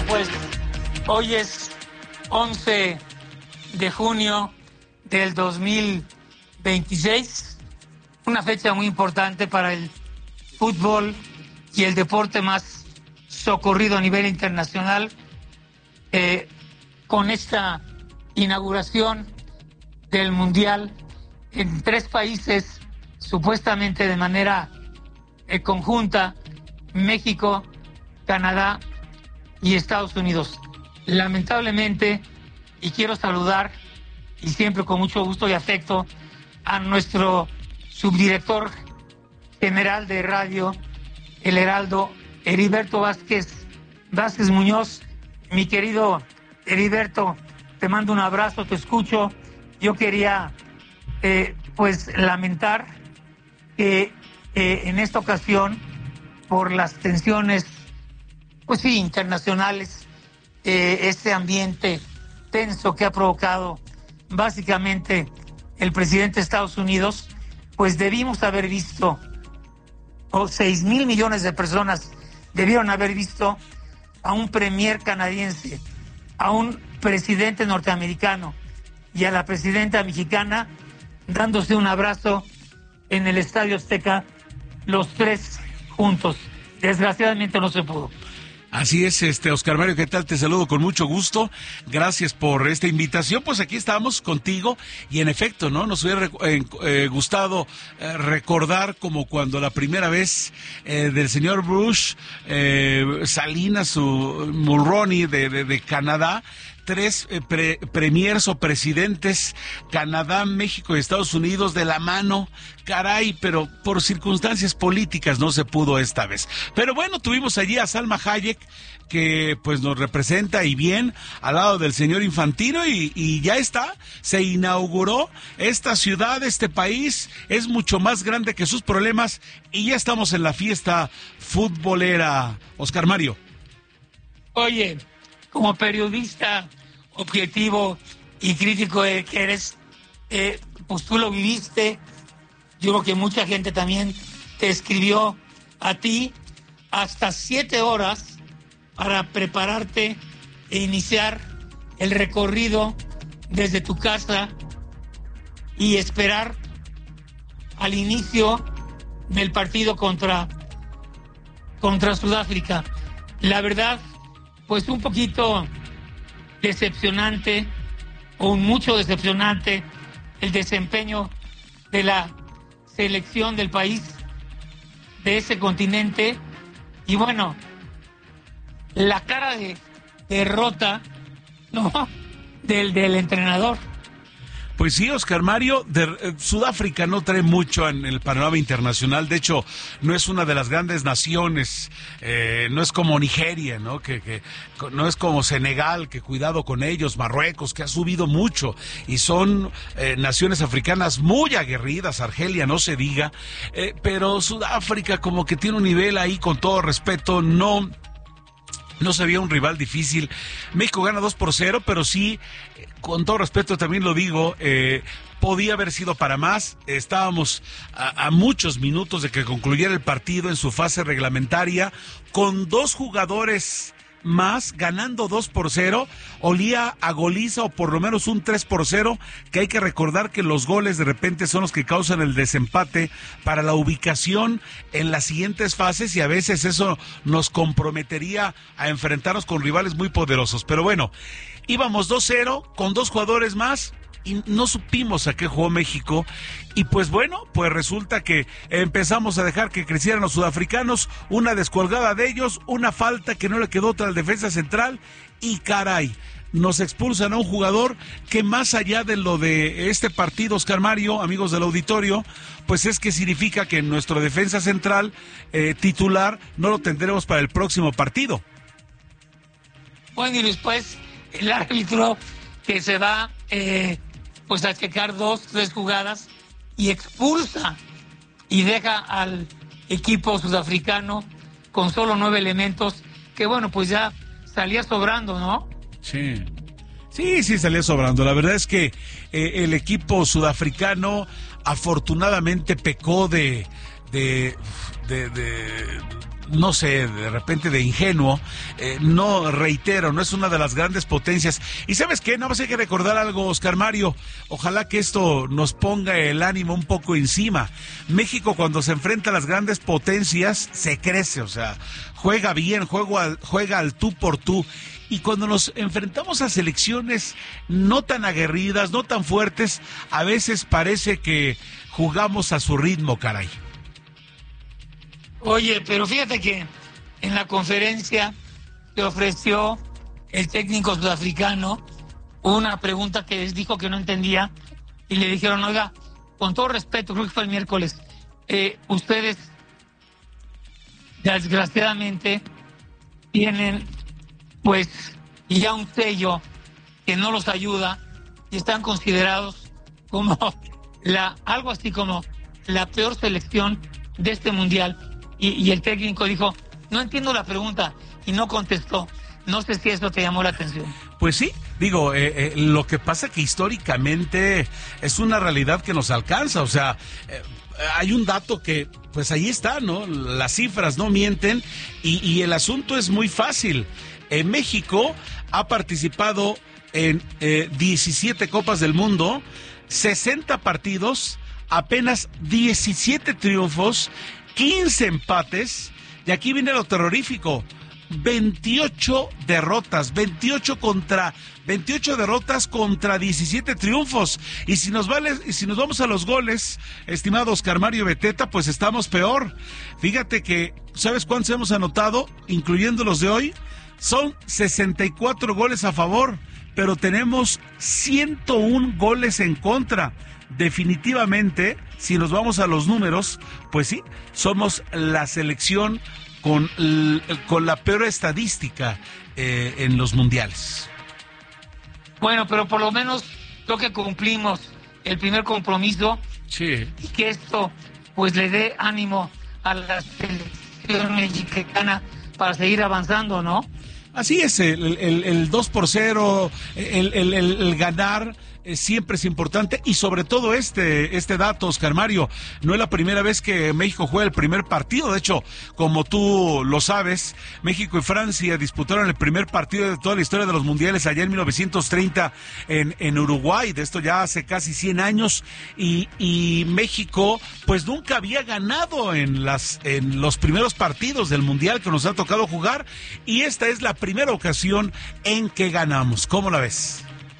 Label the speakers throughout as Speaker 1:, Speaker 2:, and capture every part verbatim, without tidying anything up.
Speaker 1: pues hoy es once de junio del dos mil veintiséis, una fecha muy importante para el fútbol y el deporte más socorrido a nivel internacional, eh, con esta inauguración del Mundial en tres países, supuestamente de manera eh, conjunta: México, Canadá y Estados Unidos. Lamentablemente, y quiero saludar, y siempre con mucho gusto y afecto, a nuestro subdirector general de radio, El Heraldo, Heriberto Vázquez, Vázquez Muñoz. Mi querido Heriberto, te mando un abrazo, te escucho. Yo quería, eh, pues, lamentar que eh, en esta ocasión, por las tensiones, pues sí, internacionales, eh, este ambiente tenso que ha provocado básicamente el presidente de Estados Unidos, pues debimos haber visto, o seis mil millones de personas debieron haber visto a un premier canadiense, a un presidente norteamericano y a la presidenta mexicana dándose un abrazo en el Estadio Azteca, los tres juntos. Desgraciadamente no se pudo.
Speaker 2: Así es, este Oscar Mario, ¿qué tal? Te saludo con mucho gusto. Gracias por esta invitación. Pues aquí estamos contigo y en efecto, ¿no? Nos hubiera eh, eh, gustado eh, recordar como cuando la primera vez eh, del señor Bush, eh, Salinas, su Mulroney de, de, de Canadá, tres eh, pre, premiers o presidentes, Canadá, México y Estados Unidos de la mano. Caray, pero por circunstancias políticas no se pudo esta vez. Pero bueno, tuvimos allí a Salma Hayek, que pues nos representa y bien al lado del señor Infantino, y, y ya está, se inauguró esta ciudad, este país es mucho más grande que sus problemas y ya estamos en la fiesta futbolera. Oscar Mario.
Speaker 1: Oye, como periodista objetivo y crítico que eres, eh, pues tú lo viviste. Yo creo que mucha gente también te escribió a ti hasta siete horas para prepararte e iniciar el recorrido desde tu casa y esperar al inicio del partido contra, contra Sudáfrica. La verdad, pues un poquito decepcionante, o mucho decepcionante, el desempeño de la selección del país, de ese continente, y bueno, la cara de derrota, ¿no?, del, del entrenador.
Speaker 2: Pues sí, Oscar Mario, de, eh, Sudáfrica no trae mucho en el panorama internacional. De hecho, no es una de las grandes naciones, eh, no es como Nigeria, ¿no? Que, que no es como Senegal, que cuidado con ellos, Marruecos, que ha subido mucho, y son eh, naciones africanas muy aguerridas, Argelia no se diga, eh, pero Sudáfrica como que tiene un nivel ahí, con todo respeto, no... No se veía un rival difícil. México gana dos por cero, pero sí, con todo respeto también lo digo, eh, podía haber sido para más. Estábamos a, a muchos minutos de que concluyera el partido en su fase reglamentaria, con dos jugadores más, ganando dos por cero, olía a goliza, o por lo menos un tres por cero, que hay que recordar que los goles de repente son los que causan el desempate para la ubicación en las siguientes fases, y a veces eso nos comprometería a enfrentarnos con rivales muy poderosos. Pero bueno, íbamos dos cero con dos jugadores más y no supimos a qué jugó México, y pues bueno, pues resulta que empezamos a dejar que crecieran los sudafricanos, una descolgada de ellos, una falta que no le quedó otra al defensa central, y caray, nos expulsan a un jugador que, más allá de lo de este partido, Oscar Mario, amigos del auditorio, pues es que significa que nuestro defensa central eh, titular no lo tendremos para el próximo partido.
Speaker 1: Bueno, y después el árbitro que se va eh, pues a checar dos, tres jugadas y expulsa y deja al equipo sudafricano con solo nueve elementos, que bueno, pues ya salía sobrando, ¿no?
Speaker 2: Sí, sí, sí salía sobrando. La verdad es que eh, el equipo sudafricano afortunadamente pecó de, de, de, de no sé, de repente de ingenuo, eh, no, reitero, no es una de las grandes potencias. Y ¿sabes qué? Nada más hay que recordar algo, Oscar Mario, ojalá que esto nos ponga el ánimo un poco encima. México, cuando se enfrenta a las grandes potencias, se crece, o sea, juega bien, juega, juega al tú por tú. Y cuando nos enfrentamos a selecciones no tan aguerridas, no tan fuertes, a veces parece que jugamos a su ritmo, caray.
Speaker 1: Oye, pero fíjate que en la conferencia que ofreció el técnico sudafricano una pregunta que dijo que no entendía y le dijeron, oiga, con todo respeto, creo que fue el miércoles, eh, ustedes desgraciadamente tienen pues ya un sello que no los ayuda y están considerados como la algo así como la peor selección de este mundial. Y, y el técnico dijo, no entiendo la pregunta, y no contestó. No sé si eso te llamó la atención.
Speaker 2: Pues sí, digo, eh, eh, lo que pasa que históricamente es una realidad que nos alcanza, o sea, eh, hay un dato que, pues ahí está, ¿no? Las cifras no mienten, y, y el asunto es muy fácil. En México ha participado en eh, diecisiete Copas del Mundo, sesenta partidos, apenas diecisiete triunfos, quince empates, y aquí viene lo terrorífico, veintiocho derrotas, veintiocho contra veintiocho derrotas contra diecisiete triunfos. Y si nos vale, y si nos vamos a los goles, estimado Oscar Mario Beteta, pues estamos peor. Fíjate que, ¿sabes cuántos hemos anotado, incluyendo los de hoy? Son sesenta y cuatro goles a favor, pero tenemos ciento uno goles en contra. Definitivamente, si nos vamos a los números, pues sí, somos la selección con, con la peor estadística eh, en los mundiales.
Speaker 1: Bueno, pero por lo menos creo que cumplimos el primer compromiso.
Speaker 2: Sí.
Speaker 1: Y que esto pues le dé ánimo a la selección mexicana para seguir avanzando, ¿no?
Speaker 2: Así es, el, el, el dos por cero, el, el, el, el ganar eh, siempre es importante, y sobre todo este este dato, Oscar Mario, no es la primera vez que México juega el primer partido. De hecho, como tú lo sabes, México y Francia disputaron el primer partido de toda la historia de los mundiales allá en mil novecientos treinta en, en Uruguay, de esto ya hace casi cien años, y, y México pues nunca había ganado en, las, en los primeros partidos del mundial que nos ha tocado jugar, y esta es la primera ocasión en que ganamos. ¿Cómo la ves?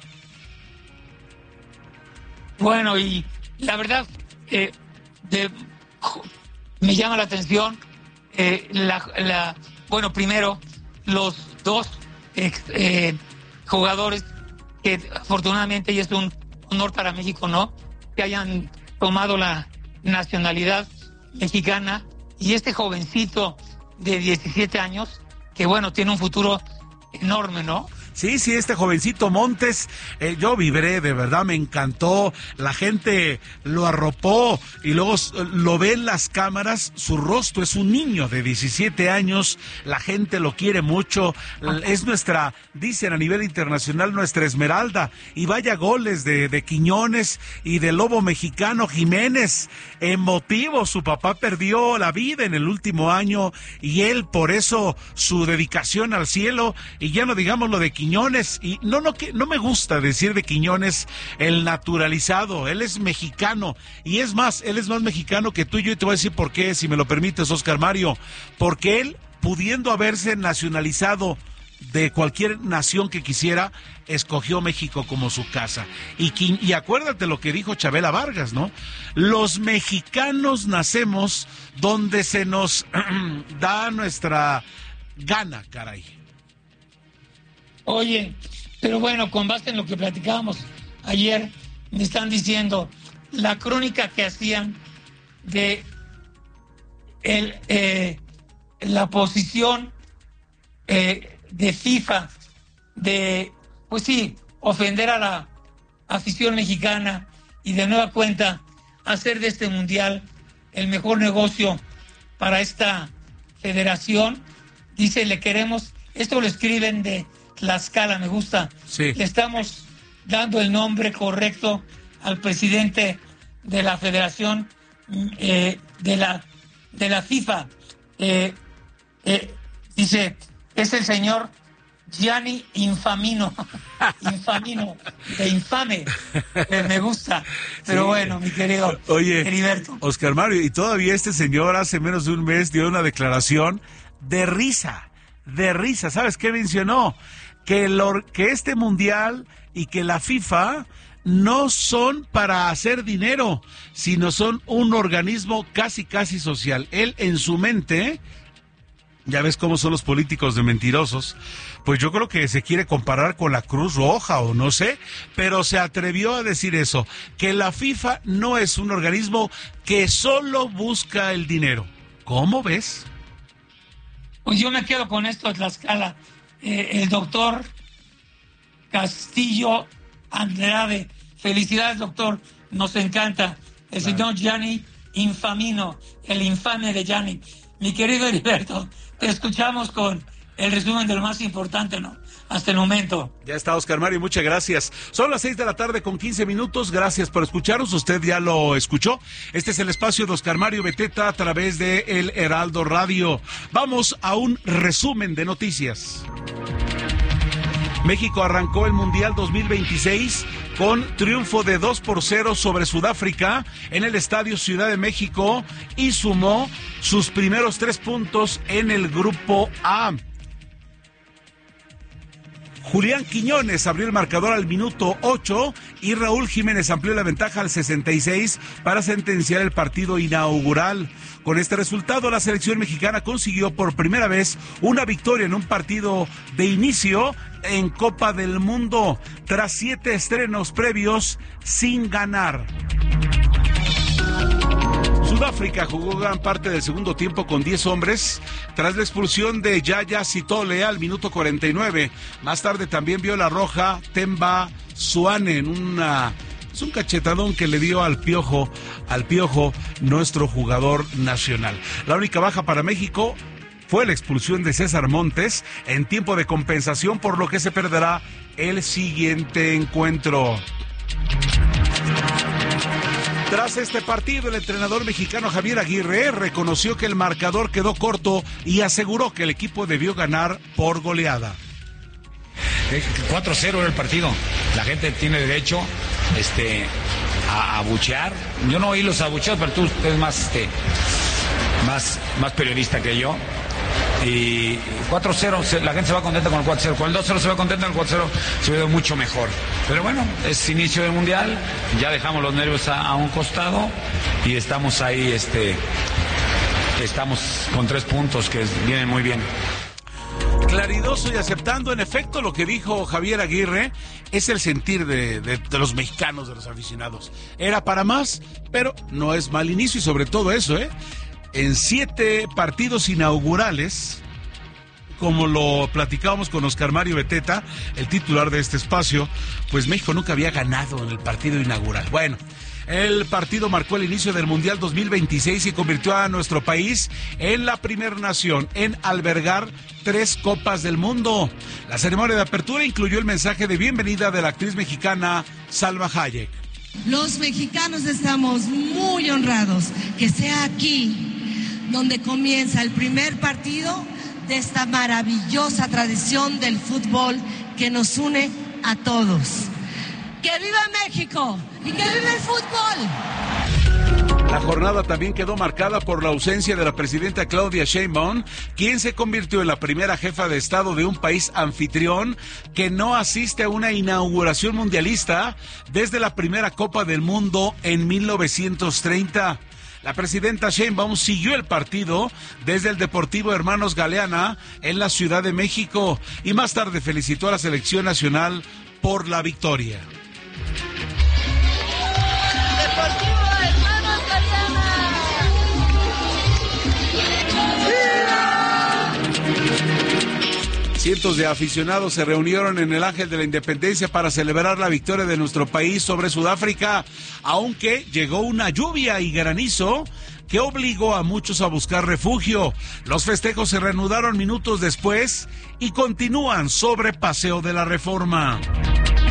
Speaker 1: Bueno, y la verdad, eh, de, me llama la atención, eh, la, la, bueno, primero, los dos eh, eh, jugadores que afortunadamente, y es un honor para México, ¿no?, que hayan tomado la nacionalidad mexicana, y este jovencito de diecisiete años, que bueno, tiene un futuro enorme, ¿no?
Speaker 2: Sí, sí, este jovencito Montes, eh, yo vibré, de verdad, me encantó, la gente lo arropó, y luego lo ve en las cámaras, su rostro es un niño de diecisiete años, la gente lo quiere mucho, es nuestra, dicen a nivel internacional, nuestra Esmeralda, y vaya goles de, de Quiñones y del Lobo Mexicano Jiménez, emotivo, su papá perdió la vida en el último año, y él por eso su dedicación al cielo, y ya no digamos lo de Quiñones. Quiñones, y no, no, que no me gusta decir de Quiñones el naturalizado, él es mexicano, y es más, él es más mexicano que tú y yo, y te voy a decir por qué, si me lo permites, Oscar Mario, porque él, pudiendo haberse nacionalizado de cualquier nación que quisiera, escogió México como su casa. Y, y acuérdate lo que dijo Chabela Vargas, ¿no? Los mexicanos nacemos donde se nos da nuestra gana, caray.
Speaker 1: Oye, pero bueno, con base en lo que platicábamos ayer, me están diciendo la crónica que hacían de el, eh, la posición eh, de FIFA de, pues sí, ofender a la afición mexicana y de nueva cuenta hacer de este mundial el mejor negocio para esta federación. Dice, le queremos, esto lo escriben de Tlaxcala, me gusta.
Speaker 2: Sí.
Speaker 1: Le estamos dando el nombre correcto al presidente de la Federación eh, de la de la FIFA. Eh, Eh, dice, es el señor Gianni Infamino, Infamino, de infame, eh, me gusta, pero sí. Bueno, mi querido
Speaker 2: Oye,
Speaker 1: Heriberto.
Speaker 2: Oscar Mario, y todavía este señor hace menos de un mes dio una declaración de risa, de risa, ¿sabes qué mencionó? Que, lo, que este mundial y que la FIFA no son para hacer dinero, sino son un organismo casi, casi social. Él en su mente, ya ves cómo son los políticos de mentirosos, pues yo creo que se quiere comparar con la Cruz Roja o no sé, pero se atrevió a decir eso, que la FIFA no es un organismo que solo busca el dinero. ¿Cómo ves?
Speaker 1: Pues yo me quedo con esto, Tlaxcala. Eh, el doctor Castillo Andrade. Felicidades, doctor. Nos encanta. El claro. Señor Gianni Infamino, el infame de Gianni. Mi querido Heriberto, te escuchamos con el resumen de lo más importante, ¿no? Hasta el momento.
Speaker 2: Ya está, Oscar Mario, muchas gracias. Son las seis de la tarde con quince minutos. Gracias por escucharnos. Usted ya lo escuchó. Este es el espacio de Oscar Mario Beteta a través de El Heraldo Radio. Vamos a un resumen de noticias. México arrancó el Mundial dos mil veintiséis con triunfo de dos por cero sobre Sudáfrica en el Estadio Ciudad de México y sumó sus primeros tres puntos en el Grupo A. Julián Quiñones abrió el marcador al minuto ocho y Raúl Jiménez amplió la ventaja al sesenta y seis para sentenciar el partido inaugural. Con este resultado, la selección mexicana consiguió por primera vez una victoria en un partido de inicio en Copa del Mundo, tras siete estrenos previos sin ganar. Sudáfrica jugó gran parte del segundo tiempo con diez hombres tras la expulsión de Yaya Sitole al minuto cuarenta y nueve. Más tarde también vio la roja Temba Suane en una... Es un cachetadón que le dio al Piojo, al Piojo, nuestro jugador nacional. La única baja para México fue la expulsión de César Montes en tiempo de compensación, por lo que se perderá el siguiente encuentro. Tras este partido, el entrenador mexicano Javier Aguirre reconoció que el marcador quedó corto y aseguró que el equipo debió ganar por goleada.
Speaker 3: cuatro cero era el partido. La gente tiene derecho este, a abuchear. Yo no oí los abucheos, pero tú eres más, este, más, más periodista que yo. Y cuatro cero, la gente se va contenta con el cuatro cero. Con el dos cero se va contenta, con el cuatro cero se ve mucho mejor. Pero bueno, es inicio del Mundial, ya dejamos los nervios a, a un costado y estamos ahí, este, estamos con tres puntos que vienen muy bien.
Speaker 2: Claridoso y aceptando en efecto lo que dijo Javier Aguirre, es el sentir de, de, de los mexicanos, de los aficionados. Era para más, pero no es mal inicio y sobre todo eso, ¿eh? En siete partidos inaugurales, como lo platicábamos con Oscar Mario Beteta, el titular de este espacio, pues México nunca había ganado en el partido inaugural. Bueno, el partido marcó el inicio del Mundial dos mil veintiséis y convirtió a nuestro país en la primer nación en albergar tres Copas del Mundo. La ceremonia de apertura incluyó el mensaje de bienvenida de la actriz mexicana Salma Hayek.
Speaker 4: Los mexicanos estamos muy honrados que sea aquí donde comienza el primer partido de esta maravillosa tradición del fútbol que nos une a todos. ¡Que viva México! ¡Y que viva el fútbol!
Speaker 2: La jornada también quedó marcada por la ausencia de la presidenta Claudia Sheinbaum, quien se convirtió en la primera jefa de Estado de un país anfitrión que no asiste a una inauguración mundialista desde la primera Copa del Mundo en mil novecientos treinta. La presidenta Sheinbaum siguió el partido desde el Deportivo Hermanos Galeana en la Ciudad de México y más tarde felicitó a la selección nacional por la victoria.
Speaker 4: Deportivo Hermanos Galeana.
Speaker 2: Cientos de aficionados se reunieron en el Ángel de la Independencia para celebrar la victoria de nuestro país sobre Sudáfrica, aunque llegó una lluvia y granizo que obligó a muchos a buscar refugio. Los festejos se reanudaron minutos después y continúan sobre Paseo de la Reforma.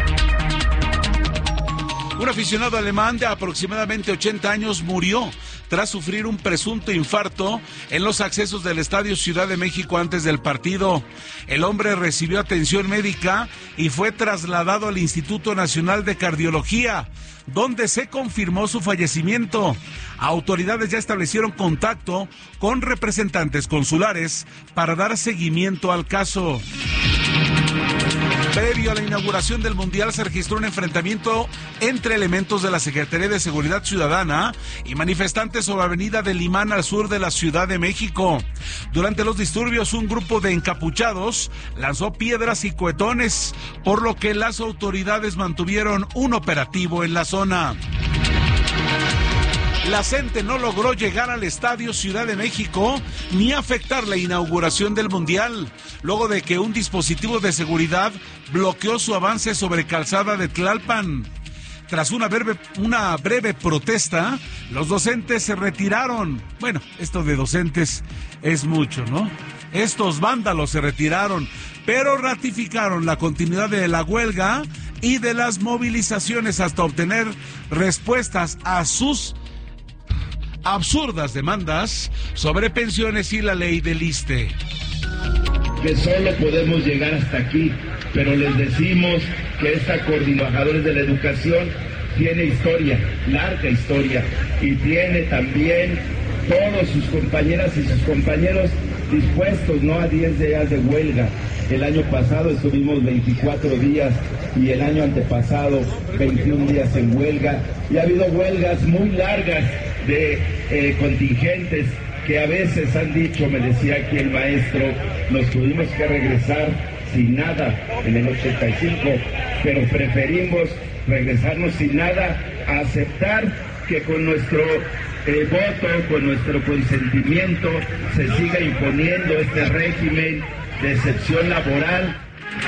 Speaker 2: Un aficionado alemán de aproximadamente ochenta años murió tras sufrir un presunto infarto en los accesos del Estadio Ciudad de México antes del partido. El hombre recibió atención médica y fue trasladado al Instituto Nacional de Cardiología, donde se confirmó su fallecimiento. Autoridades ya establecieron contacto con representantes consulares para dar seguimiento al caso. Previo a la inauguración del Mundial se registró un enfrentamiento entre elementos de la Secretaría de Seguridad Ciudadana y manifestantes sobre Avenida del Limán al sur de la Ciudad de México. Durante los disturbios, un grupo de encapuchados lanzó piedras y cohetones, por lo que las autoridades mantuvieron un operativo en la zona. La CENTE no logró llegar al Estadio Ciudad de México ni afectar la inauguración del Mundial, luego de que un dispositivo de seguridad bloqueó su avance sobre Calzada de Tlalpan. Tras una breve, una breve protesta, los docentes se retiraron. Bueno, esto de docentes es mucho, ¿no? Estos vándalos se retiraron, pero ratificaron la continuidad de la huelga y de las movilizaciones hasta obtener respuestas a sus absurdas demandas sobre pensiones y la ley del ISSSTE.
Speaker 5: Que solo podemos llegar hasta aquí, pero les decimos que esta coordinadora de la educación tiene historia, larga historia, y tiene también todos sus compañeras y sus compañeros dispuestos, no a diez días de huelga. El año pasado estuvimos veinticuatro días y el año antepasado veintiún días en huelga, y ha habido huelgas muy largas de eh, contingentes que a veces han dicho, me decía aquí el maestro, nos tuvimos que regresar sin nada en el ochenta y cinco, pero preferimos regresarnos sin nada a aceptar que con nuestro eh, voto, con nuestro consentimiento, se siga imponiendo este régimen de excepción laboral.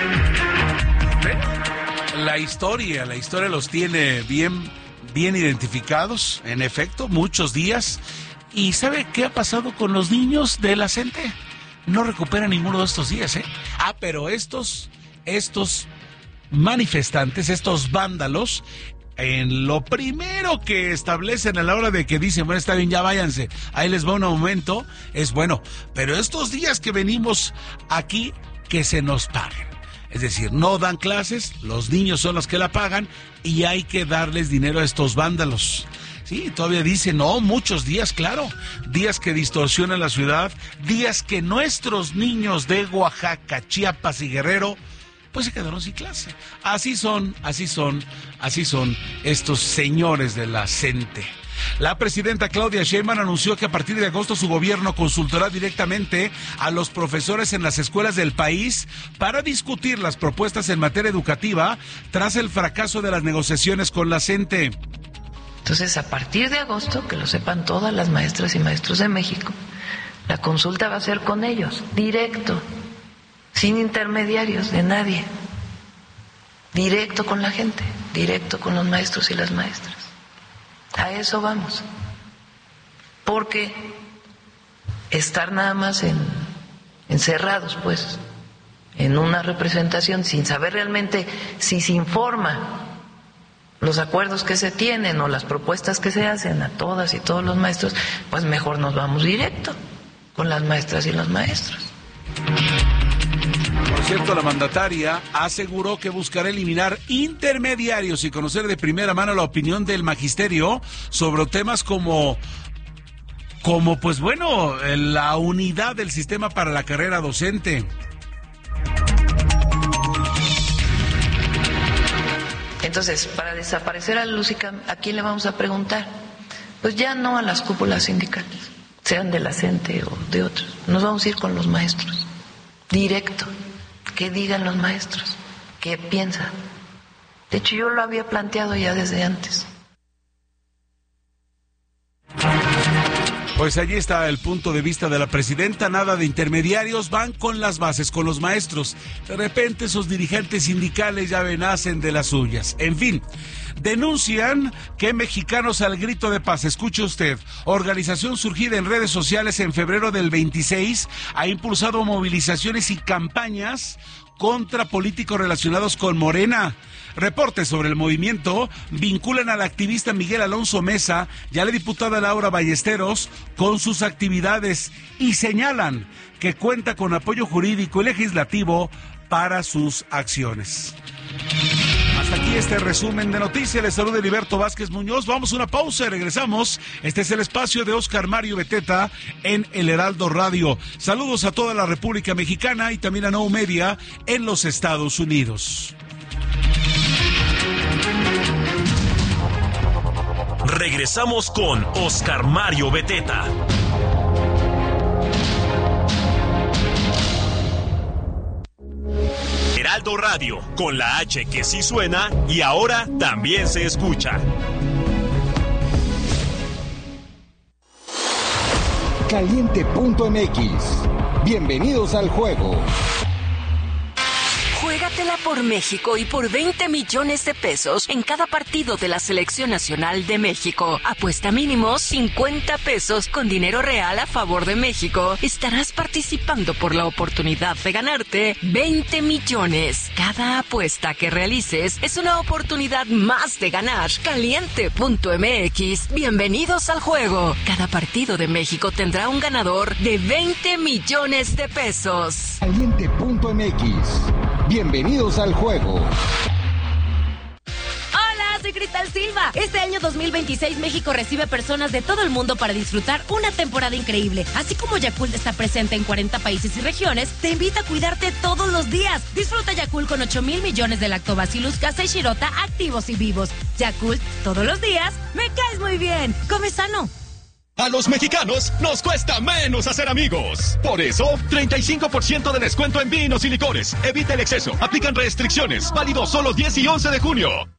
Speaker 2: La historia, la historia los tiene bien, bien identificados, en efecto, muchos días. ¿Y sabe qué ha pasado con los niños de la CENTE? No recuperan ninguno de estos días, ¿eh? Ah, pero estos, estos manifestantes, estos vándalos, en lo primero que establecen a la hora de que dicen, bueno, está bien, ya váyanse, ahí les va un aumento, es bueno, pero estos días que venimos aquí, que se nos paguen. Es decir, no dan clases, los niños son los que la pagan y hay que darles dinero a estos vándalos. Sí, todavía dicen, no, muchos días, claro, días que distorsionan la ciudad, días que nuestros niños de Oaxaca, Chiapas y Guerrero pues se quedaron sin clase. Así son, así son, así son estos señores de la CENTE. La presidenta Claudia Sheinbaum anunció que a partir de agosto su gobierno consultará directamente a los profesores en las escuelas del país para discutir las propuestas en materia educativa tras el fracaso de las negociaciones con la CENTE.
Speaker 6: Entonces, a partir de agosto, que lo sepan todas las maestras y maestros de México, la consulta va a ser con ellos, directo, sin intermediarios de nadie, directo con la gente, directo con los maestros y las maestras. A eso vamos. Porque estar nada más en, encerrados, pues, en una representación sin saber realmente si se informa los acuerdos que se tienen o las propuestas que se hacen a todas y todos los maestros, pues mejor nos vamos directo con las maestras y los maestros.
Speaker 2: Por cierto, la mandataria aseguró que buscará eliminar intermediarios y conocer de primera mano la opinión del magisterio sobre temas como, como pues bueno, la unidad del sistema para la carrera docente.
Speaker 6: Entonces, para desaparecer al Lusicam, ¿a quién le vamos a preguntar? Pues ya no a las cúpulas sindicales, sean de la CENTE o de otros. Nos vamos a ir con los maestros, directo. ¿Qué digan los maestros? ¿Qué piensan? De hecho, yo lo había planteado ya desde antes.
Speaker 2: Pues allí está el punto de vista de la presidenta, nada de intermediarios, van con las bases, con los maestros. De repente esos dirigentes sindicales ya ven, hacen de las suyas. En fin, denuncian que Mexicanos al Grito de Paz, escuche usted, organización surgida en redes sociales en febrero del veintiséis, ha impulsado movilizaciones y campañas contra políticos relacionados con Morena. Reportes sobre el movimiento vinculan al activista Miguel Alonso Mesa y a la diputada Laura Ballesteros con sus actividades y señalan que cuenta con apoyo jurídico y legislativo para sus acciones. Hasta aquí este resumen de noticias. Les saluda Heriberto Vázquez Muñoz. Vamos a una pausa y regresamos. Este es el espacio de Oscar Mario Beteta en El Heraldo Radio. Saludos a toda la República Mexicana y también a Now Media en los Estados Unidos.
Speaker 7: Regresamos con Oscar Mario Beteta. Heraldo Radio, con la H que sí suena y ahora también se escucha.
Speaker 8: Caliente punto M X. Bienvenidos al juego.
Speaker 9: Juégatela por México y por veinte millones de pesos en cada partido de la Selección Nacional de México. Apuesta mínimo cincuenta pesos con dinero real a favor de México. Estarás participando por la oportunidad de ganarte veinte millones. Cada apuesta que realices es una oportunidad más de ganar. Caliente punto M X. Bienvenidos al juego. Cada partido de México tendrá un ganador de veinte millones de pesos.
Speaker 8: Caliente punto M X. Bienvenidos al juego.
Speaker 10: Hola, soy Cristal Silva. Este año dos mil veintiséis México recibe personas de todo el mundo para disfrutar una temporada increíble. Así como Yakult está presente en cuarenta países y regiones, te invita a cuidarte todos los días. Disfruta Yakult con ocho mil millones de Lactobacillus casei shirota activos y vivos. Yakult, todos los días, me caes muy bien. Come sano.
Speaker 11: A los mexicanos nos cuesta menos hacer amigos. Por eso, treinta y cinco por ciento de descuento en vinos y licores. Evita el exceso. Aplican restricciones. Válido solo diez y once de junio.